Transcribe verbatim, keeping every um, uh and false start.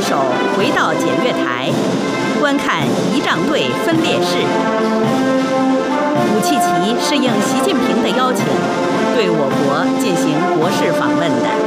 手回到检阅台，观看仪仗队分列式。武契奇是应习近平的邀请，对我国进行国事访问的。